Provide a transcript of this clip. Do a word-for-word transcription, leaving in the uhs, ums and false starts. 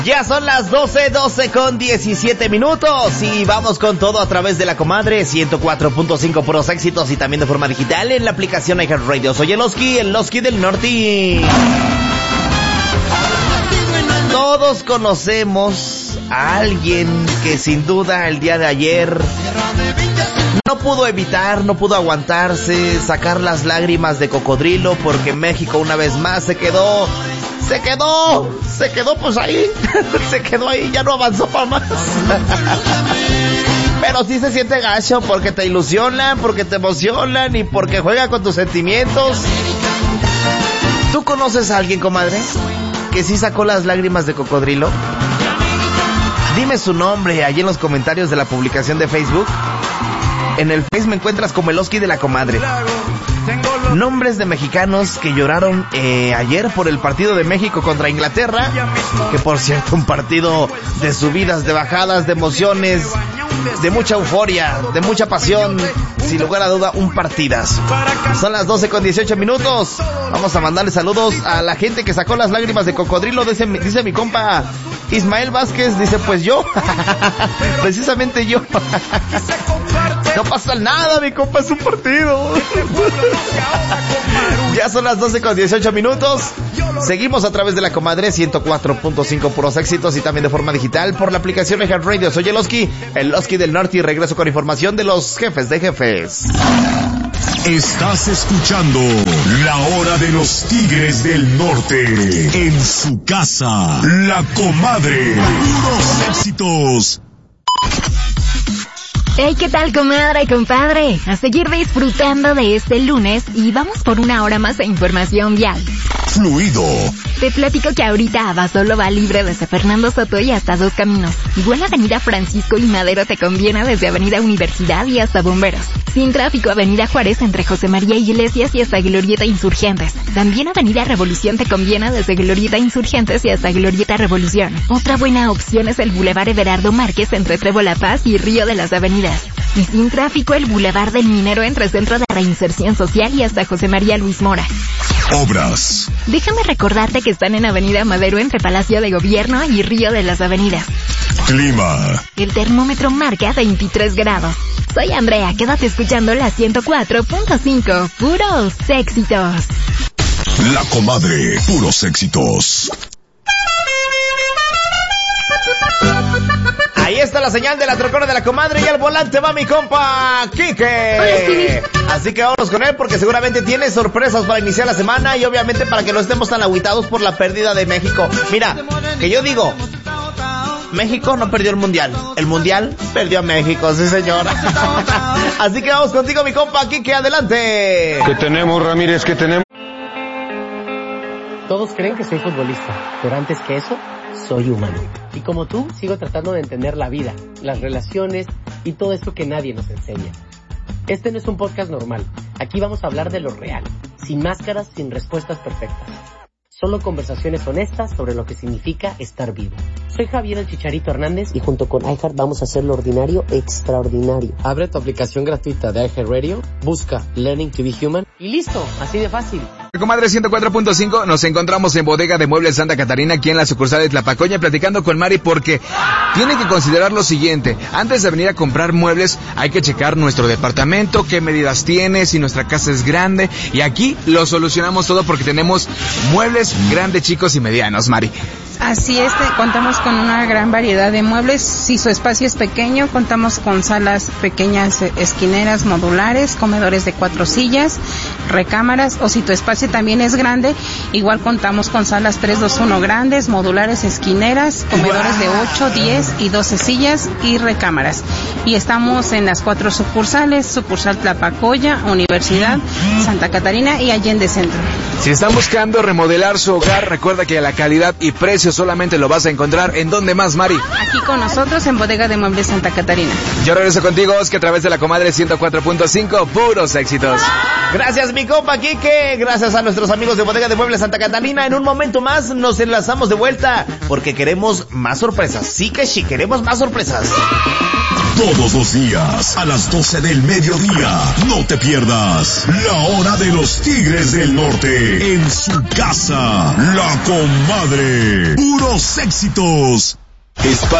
Ya son las doce, doce con diecisiete minutos y vamos con todo a través de La Comadre, ciento cuatro punto cinco puros éxitos y también de forma digital en la aplicación iHeartRadio. Soy el Loski, el Loski del Norte. Todos conocemos a alguien que sin duda el día de ayer no pudo evitar, no pudo aguantarse, sacar las lágrimas de cocodrilo porque México una vez más se quedó... Se quedó, se quedó pues ahí, se quedó ahí, ya no avanzó para más. Pero sí se siente gacho porque te ilusionan, porque te emocionan y porque juega con tus sentimientos. ¿Tú conoces a alguien, comadre, que sí sacó las lágrimas de cocodrilo? Dime su nombre allí en los comentarios de la publicación de Facebook. En el Face me encuentras como el Loski de La Comadre. Nombres de mexicanos que lloraron eh, ayer por el partido de México contra Inglaterra, que por cierto un partido de subidas, de bajadas, de emociones, de mucha euforia, de mucha pasión, sin lugar a duda un partidazo. Son las doce con dieciocho minutos. Vamos a mandarle saludos a la gente que sacó las lágrimas de cocodrilo. Dice, dice mi compa Ismael Vázquez, dice pues yo, precisamente yo. No pasa nada, mi compa, es un partido. Ya son las doce con dieciocho minutos. Seguimos a través de La Comadre, ciento cuatro punto cinco puros éxitos y también de forma digital por la aplicación iHeartRadio. Soy el Loski, el Loski del Norte y regreso con información de los jefes de jefes. Estás escuchando La Hora de los Tigres del Norte. En su casa, La Comadre. Puros éxitos. Hey, ¿qué tal, comadre y compadre? A seguir disfrutando de este lunes y vamos por una hora más de información vial. Fluido. Te platico que ahorita Abasolo va libre desde Fernando Soto y hasta Dos Caminos. Igual Avenida Francisco y Madero te conviene desde Avenida Universidad y hasta Bomberos. Sin tráfico, Avenida Juárez entre José María Iglesias y hasta Glorieta Insurgentes. También Avenida Revolución te conviene desde Glorieta Insurgentes y hasta Glorieta Revolución. Otra buena opción es el Boulevard Everardo Márquez entre Trébol La Paz y Río de las Avenidas. Y sin tráfico, el Boulevard del Minero entre Centro de Reinserción Social y hasta José María Luis Mora. Obras. Déjame recordarte que están en Avenida Madero entre Palacio de Gobierno y Río de las Avenidas. Clima. El termómetro marca veintitrés grados. Soy Andrea, quédate escuchando la ciento cuatro punto cinco, puros éxitos. La Comadre, puros éxitos. Ahí está la señal de la trocona de La Comadre y al volante va mi compa Quique. Así que vámonos con él porque seguramente tiene sorpresas para iniciar la semana y obviamente para que no estemos tan agüitados por la pérdida de México. Mira, que yo digo, México no perdió el mundial, el mundial perdió a México, sí señora. Así que vamos contigo mi compa Quique, adelante. ¿Qué tenemos, Ramírez? ¿Qué tenemos? Todos creen que soy futbolista, pero antes que eso, soy humano. Y como tú, sigo tratando de entender la vida, las relaciones y todo esto que nadie nos enseña. Este no es un podcast normal. Aquí vamos a hablar de lo real, sin máscaras, sin respuestas perfectas. Solo conversaciones honestas sobre lo que significa estar vivo. Soy Javier el Chicharito Hernández y junto con iHeart vamos a hacer lo ordinario extraordinario. Abre tu aplicación gratuita de iHeartRadio, busca Learning to be Human y listo, así de fácil. Comadre ciento cuatro punto cinco, nos encontramos en Bodega de Muebles Santa Catarina, aquí en la sucursal de Tlapacoña, platicando con Mari porque tiene que considerar lo siguiente. Antes de venir a comprar muebles, hay que checar nuestro departamento, qué medidas tiene, si nuestra casa es grande. Y aquí lo solucionamos todo porque tenemos muebles grandes, chicos y medianos, Mari. Así es, contamos con una gran variedad de muebles. Si su espacio es pequeño, contamos con salas pequeñas, esquineras, modulares, comedores de cuatro sillas, recámaras, o si tu espacio también es grande, igual contamos con salas tres dos uno grandes, modulares, esquineras, comedores de ocho, diez y doce sillas y recámaras. Y estamos en las cuatro sucursales, sucursal Tlapacoya, Universidad, Santa Catarina y Allende Centro. Si están buscando remodelar su hogar, recuerda que la calidad y precio solamente lo vas a encontrar ¿en dónde más, Mari? Aquí con nosotros en Bodega de Muebles Santa Catarina. Yo regreso contigo, Oscar, a través de La Comadre ciento cuatro punto cinco, puros éxitos. Gracias mi compa Quique, gracias gracias a nuestros amigos de Bodega de Muebles Santa Catarina. En un momento más nos enlazamos de vuelta porque queremos más sorpresas. Sí que sí, queremos más sorpresas. Todos los días, a las doce del mediodía, no te pierdas La Hora de los Tigres del Norte, en su casa, La Comadre. Puros éxitos. Espacio